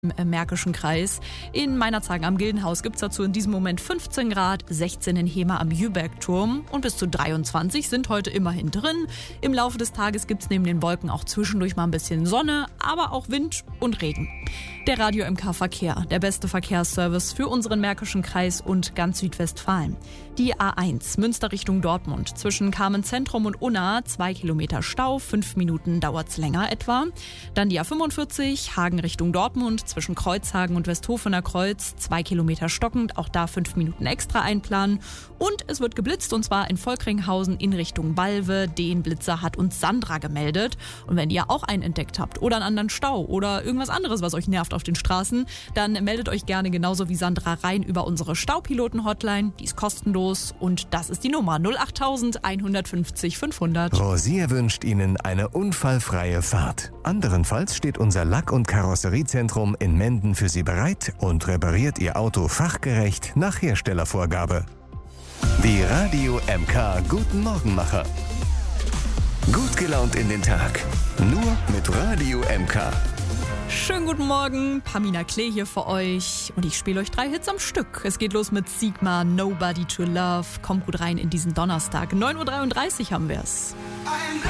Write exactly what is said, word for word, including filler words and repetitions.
im Märkischen Kreis. In Meinerzhagen am Gildenhaus gibt es dazu in diesem Moment fünfzehn Grad, sechzehn in Hemer am Jübergturm und bis zu dreiundzwanzig sind heute immerhin drin. Im Laufe des Tages gibt es neben den Wolken auch zwischendurch mal ein bisschen Sonne, aber auch Wind und Regen. Der Radio M K Verkehr, der beste Verkehrsservice für unseren Märkischen Kreis und ganz Südwestfalen. Die A eins, Münster Richtung Dortmund, zwischen Kamen Zentrum und Unna, zwei Kilometer Stau, fünf Minuten dauert's länger etwa. Dann die A fünfundvierzig, Hagen Richtung Dortmund, zwischen Kreuzhagen und Westhofener Kreuz, zwei Kilometer stockend, auch da fünf Minuten extra einplanen. Und es wird geblitzt, und zwar in Volkringhausen in Richtung Balve. Den Blitzer hat uns Sandra gemeldet. Und wenn ihr auch einen entdeckt habt oder einen anderen Stau oder irgendwas anderes, was euch nervt auf den Straßen, dann meldet euch gerne genauso wie Sandra rein über unsere Staupiloten-Hotline. Die ist kostenlos und das ist die Nummer null acht einhundertfünfzig fünfhundert. Rosier wünscht Ihnen eine unfallfreie Fahrt. Anderenfalls steht unser Lack- und Karosseriezentrum in Menden für Sie bereit und repariert Ihr Auto fachgerecht nach Herstellervorgabe. Die Radio M K Guten Morgenmacher. Gut gelaunt in den Tag. Nur mit Radio M K. Schönen guten Morgen, Pamina Klee hier für euch und ich spiele euch drei Hits am Stück. Es geht los mit Sigma, Nobody to Love. Kommt gut rein in diesen Donnerstag. neun Uhr dreiunddreißig haben wir es.